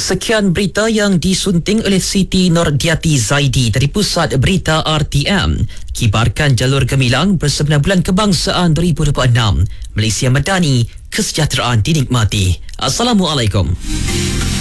Sekian berita yang disunting oleh Siti Nordiati Zaidi dari Pusat Berita RTM. Kibarkan jalur gemilang Bersembilan Bulan Kebangsaan 2026. Malaysia Madani, kesejahteraan dinikmati. Assalamualaikum.